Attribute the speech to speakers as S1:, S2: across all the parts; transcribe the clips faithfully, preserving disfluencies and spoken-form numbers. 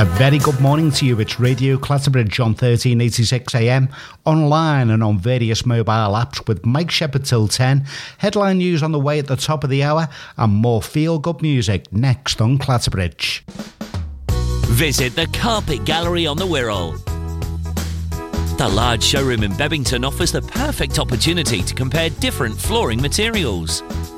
S1: A very good morning to you. It's Radio Clatterbridge on thirteen eighty-six A M, online and on various mobile apps with Mike Shepherd till ten. Headline news on the way at the top of the hour and more feel-good music next on Clatterbridge.
S2: Visit the Carpet Gallery on the Wirral. The large showroom in Bebington offers the perfect opportunity to compare different flooring materials.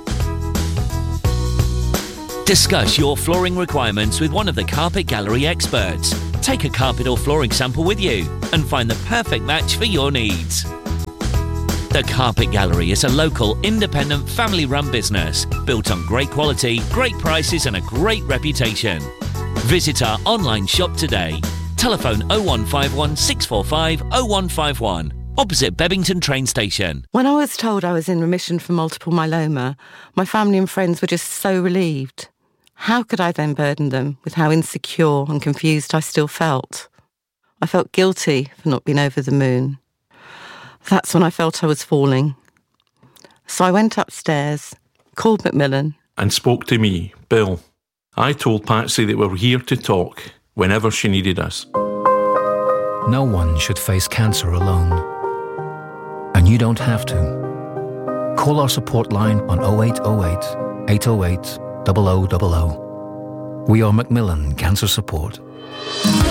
S2: Discuss your flooring requirements with one of the Carpet Gallery experts. Take a carpet or flooring sample with you and find the perfect match for your needs. The Carpet Gallery is a local, independent, family-run business built on great quality, great prices and a great reputation. Visit our online shop today. Telephone oh one five one, six four five, oh one five one. Opposite Bebington train station.
S3: When I was told I was in remission for multiple myeloma, my family and friends were just so relieved. How could I then burden them with how insecure and confused I still felt? I felt guilty for not being over the moon. That's when I felt I was falling. So I went upstairs, called Macmillan,
S4: and spoke to me, Bill. I told Patsy that we were here to talk whenever she needed us.
S5: No one should face cancer alone. And you don't have to. Call our support line on oh eight oh eight, eight oh eight, double oh double oh. We are Macmillan Cancer Support.